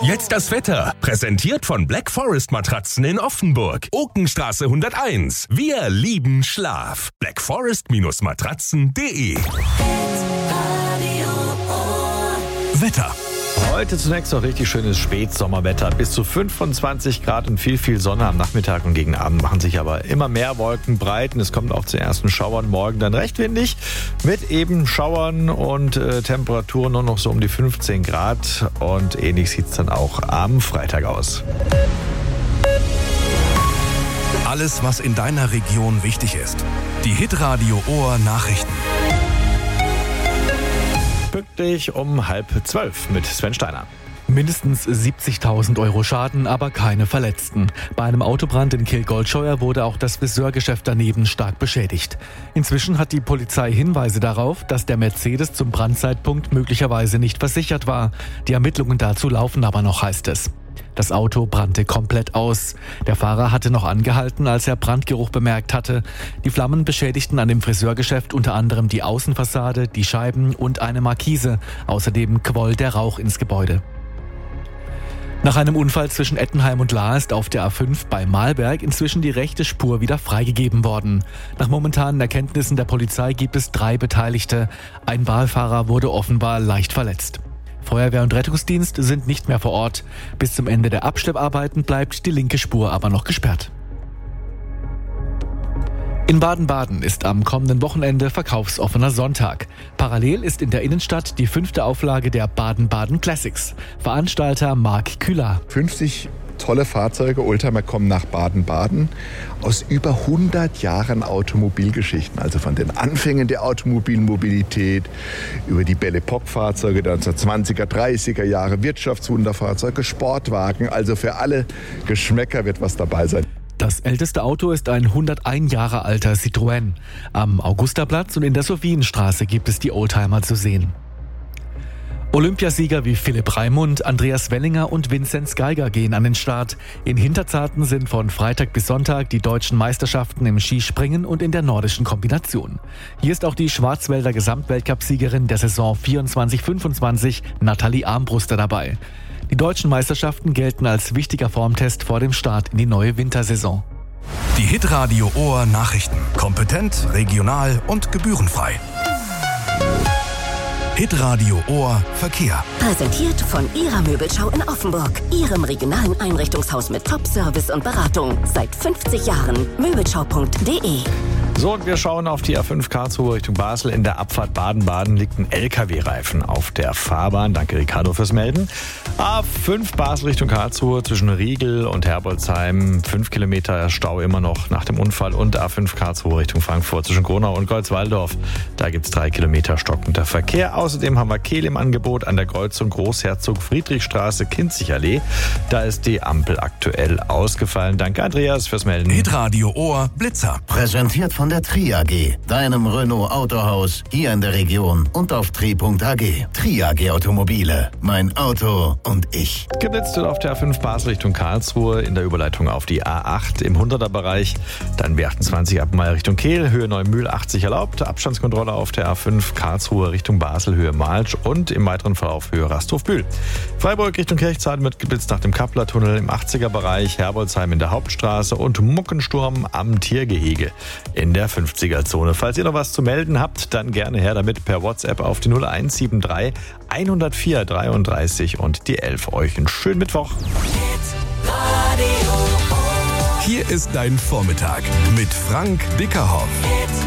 Jetzt das Wetter. Präsentiert von Black Forest Matratzen in Offenburg. Okenstraße 101. Wir lieben Schlaf. blackforest-matratzen.de. Wetter. Heute zunächst noch richtig schönes Spätsommerwetter. Bis zu 25 Grad und viel Sonne am Nachmittag und gegen Abend machen sich aber immer mehr Wolken breit. Und es kommt auch zu ersten Schauern. Morgen dann recht windig mit eben Schauern und Temperaturen nur noch so um die 15 Grad. Und ähnlich sieht es dann auch am Freitag aus. Alles, was in deiner Region wichtig ist. Die Hitradio Ohr Nachrichten. Pünktlich um 11:30 mit Sven Steiner. Mindestens 70.000 Euro Schaden, aber keine Verletzten. Bei einem Autobrand in Kehl-Goldscheuer wurde auch das Friseurgeschäft daneben stark beschädigt. Inzwischen hat die Polizei Hinweise darauf, dass der Mercedes zum Brandzeitpunkt möglicherweise nicht versichert war. Die Ermittlungen dazu laufen aber noch, heißt es. Das Auto brannte komplett aus. Der Fahrer hatte noch angehalten, als er Brandgeruch bemerkt hatte. Die Flammen beschädigten an dem Friseurgeschäft unter anderem die Außenfassade, die Scheiben und eine Markise. Außerdem quoll der Rauch ins Gebäude. Nach einem Unfall zwischen Ettenheim und Lahr ist auf der A5 bei Mahlberg inzwischen die rechte Spur wieder freigegeben worden. Nach momentanen Erkenntnissen der Polizei gibt es 3 Beteiligte. Ein Beifahrer wurde offenbar leicht verletzt. Feuerwehr und Rettungsdienst sind nicht mehr vor Ort. Bis zum Ende der Abschlepparbeiten bleibt die linke Spur aber noch gesperrt. In Baden-Baden ist am kommenden Wochenende verkaufsoffener Sonntag. Parallel ist in der Innenstadt die 5. Auflage der Baden-Baden Classics. Veranstalter Marc Kühler. 50 tolle Fahrzeuge, Oldtimer kommen nach Baden-Baden aus über 100 Jahren Automobilgeschichten. Also von den Anfängen der Automobilmobilität über die Belle Epoque-Fahrzeuge der 1920er, 30er Jahre, Wirtschaftswunderfahrzeuge, Sportwagen. Also für alle Geschmäcker wird was dabei sein. Das älteste Auto ist ein 101 Jahre alter Citroën. Am Augusterplatz und in der Sophienstraße gibt es die Oldtimer zu sehen. Olympiasieger wie Philipp Raimund, Andreas Wellinger und Vinzenz Geiger gehen an den Start. In Hinterzarten sind von Freitag bis Sonntag die deutschen Meisterschaften im Skispringen und in der nordischen Kombination. Hier ist auch die Schwarzwälder Gesamtweltcupsiegerin der Saison 24/25, Nathalie Armbruster, dabei. Die deutschen Meisterschaften gelten als wichtiger Formtest vor dem Start in die neue Wintersaison. Die Hitradio Ohr Nachrichten. Kompetent, regional und gebührenfrei. Hitradio Ohr Verkehr. Präsentiert von Ihrer Möbelschau in Offenburg. Ihrem regionalen Einrichtungshaus mit Top-Service und Beratung. Seit 50 Jahren. Möbelschau.de. So, und wir schauen auf die A5 Karlsruhe Richtung Basel. In der Abfahrt Baden-Baden liegt ein LKW-Reifen auf der Fahrbahn. Danke, Ricardo, fürs Melden. A5 Basel Richtung Karlsruhe zwischen Riegel und Herbolzheim. 5 Kilometer Stau immer noch nach dem Unfall. Und A5 Karlsruhe Richtung Frankfurt zwischen Gronau und Golzwaldorf. Da gibt es 3 Kilometer stockender Verkehr. Außerdem haben wir Kehl im Angebot an der Kreuzung Großherzog-Friedrichstraße, Kinzig-Allee. Da ist die Ampel aktuell ausgefallen. Danke, Andreas, fürs Melden. Hitradio Ohr Blitzer. Präsentiert von der Tri AG, deinem Renault Autohaus hier in der Region und auf tri.ag. Tri AG Automobile, mein Auto und ich. Geblitzt wird auf der A5 Basel Richtung Karlsruhe in der Überleitung auf die A8 im 100er-Bereich. Dann B28 ab Mai Richtung Kehl, Höhe Neumühl 80 erlaubt. Abstandskontrolle auf der A5 Karlsruhe Richtung Basel, Höhe Malsch und im weiteren Verlauf Höhe Rasthof-Bühl. Freiburg Richtung Kirchzarten wird geblitzt nach dem Kappler-Tunnel im 80er-Bereich, Herbolzheim in der Hauptstraße und Muckensturm am Tiergehege in der 50er-Zone. Falls ihr noch was zu melden habt, dann gerne her damit per WhatsApp auf die 0173 104 33 und die 11. Euch einen schönen Mittwoch. Hier ist dein Vormittag mit Frank Bickerhoff.